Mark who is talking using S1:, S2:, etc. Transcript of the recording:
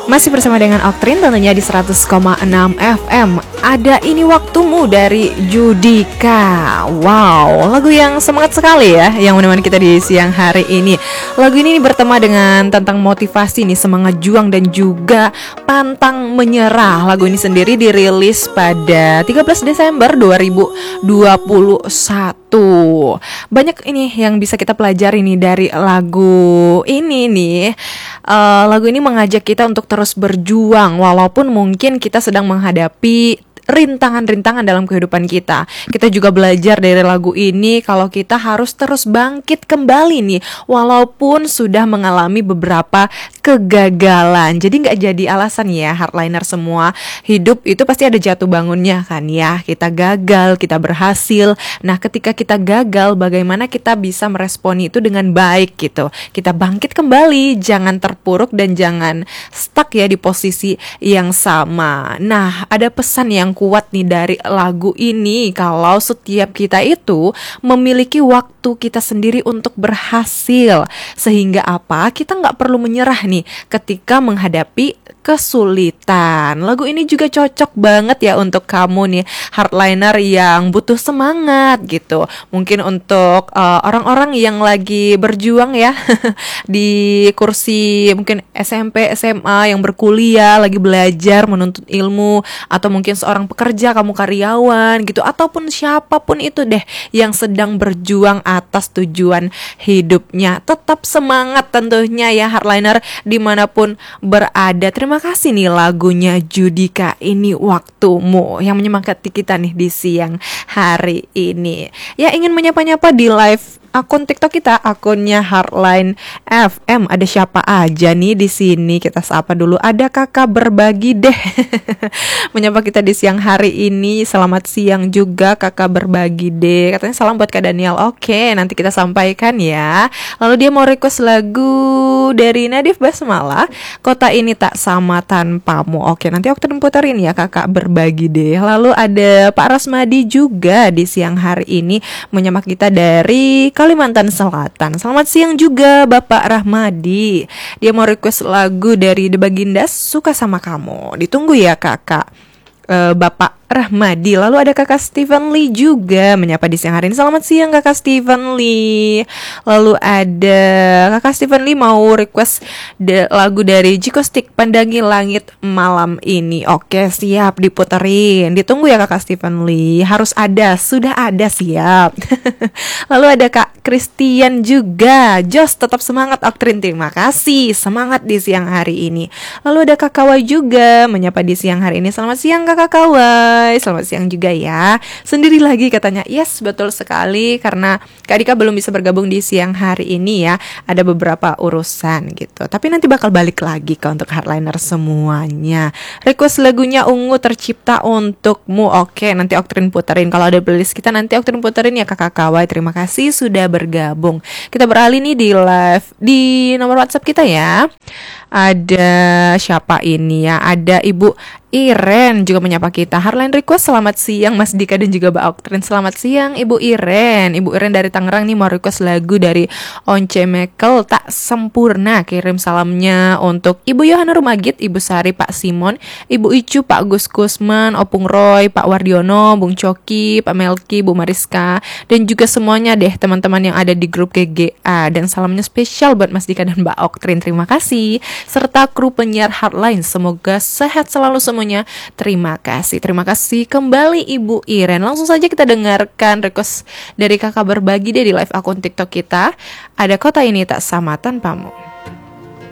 S1: Masih bersama dengan Oktrin tentunya di 100,6 FM. Ada Ini Waktumu dari Judika. Wow, lagu yang semangat sekali ya, yang menemani kita di siang hari ini. Lagu ini bertema dengan tentang motivasi nih, semangat juang dan juga pantang menyerah. Lagu ini sendiri dirilis pada 13 Desember 2021. Banyak ini yang bisa kita pelajari nih dari lagu ini nih. Lagu ini mengajak kita untuk terus berjuang walaupun mungkin kita sedang menghadapi rintangan-rintangan dalam kehidupan kita. Kita juga belajar dari lagu ini kalau kita harus terus bangkit kembali nih walaupun sudah mengalami beberapa kegagalan. Jadi gak jadi alasan ya hardliner semua. Hidup itu pasti ada jatuh bangunnya kan ya. Kita gagal, kita berhasil. Nah ketika kita gagal, bagaimana kita bisa meresponi itu dengan baik gitu. Kita bangkit kembali, jangan terpuruk dan jangan stuck ya di posisi yang sama. Nah ada pesan yang kuat nih dari lagu ini, kalau setiap kita itu memiliki waktu kita sendiri untuk berhasil, sehingga apa, kita gak perlu menyerah nih ketika menghadapi kesulitan. Lagu ini juga cocok banget ya untuk kamu nih hardliner yang butuh semangat gitu. Mungkin untuk orang-orang yang lagi berjuang ya di kursi mungkin SMP, SMA, yang berkuliah, lagi belajar menuntut ilmu, atau mungkin seorang pekerja, kamu karyawan gitu, ataupun siapapun itu deh yang sedang berjuang atas tujuan hidupnya. Tetap semangat tentunya ya hardliner dimanapun berada. Terima kasih nih lagunya Judika, Ini Waktumu, yang menyemangati kita nih di siang hari ini. Ya ingin menyapa-nyapa di live akun TikTok kita, akunnya Hardline FM. Ada siapa aja nih di sini? Kita sapa dulu. Ada Kakak Berbagi deh. Menyapa kita di siang hari ini. Selamat siang juga Kakak Berbagi deh. Katanya salam buat Kak Daniel. Oke, nanti kita sampaikan ya. Lalu dia mau request lagu dari Nadif Basmala, Kota Ini Tak Sama Tanpamu. Oke, nanti waktu puterin ya Kakak Berbagi deh. Lalu ada Pak Rasmadi juga di siang hari ini menyimak kita dari Kalimantan Selatan. Selamat siang juga Bapak Rahmadi. Dia mau request lagu dari The Bagindas, Suka Sama Kamu. Ditunggu ya Kakak Bapak Rahmadi. Lalu ada Kakak Steven Lee juga menyapa di siang hari ini. Selamat siang Kakak Steven Lee. Lalu ada Kakak Steven Lee mau request lagu dari Jiko Stick, Pandangi Langit Malam Ini. Oke, siap diputerin. Ditunggu ya Kakak Steven Lee. Harus ada, sudah ada, siap. Lalu ada Kak Christian juga. Jos, tetap semangat Oktrin. Terima kasih, semangat di siang hari ini. Lalu ada Kak Kawai juga menyapa di siang hari ini. Selamat siang Kakak Kawai. Selamat siang juga ya. Sendiri lagi katanya. Yes, betul sekali, karena Kak Dika belum bisa bergabung di siang hari ini ya. Ada beberapa urusan gitu. Tapi nanti bakal balik lagi ke untuk hardliner semuanya. Request lagunya Ungu Tercipta Untukmu. Oke, nanti Oktrin puterin. Kalau ada playlist kita nanti Oktrin puterin ya Kakak Kawai. Terima kasih sudah bergabung. Kita beralih nih di live di nomor WhatsApp kita ya. Ada siapa ini ya? Ada Ibu Iren juga menyapa kita. Hardline request, selamat siang Mas Dika dan juga Mbak Oktrin. Selamat siang Ibu Iren. Ibu Iren dari Tangerang nih mau request lagu dari Once Mekel, Tak Sempurna. Kirim salamnya untuk Ibu Yohana Rumagit, Ibu Sari, Pak Simon, Ibu Icu, Pak Gus Kusman, Opung Roy, Pak Wardiono, Bung Coki, Pak Melki, Bu Mariska, dan juga semuanya deh teman-teman yang ada di grup GGA. Dan salamnya spesial buat Mas Dika dan Mbak Oktrin. Terima kasih. Serta kru penyiar Hardline, semoga sehat selalu semuanya. Terima kasih kembali Ibu Iren. Langsung saja kita dengarkan request dari Kakak Berbagi deh di live akun TikTok kita. Ada Kota Ini Tak Sama Tanpamu.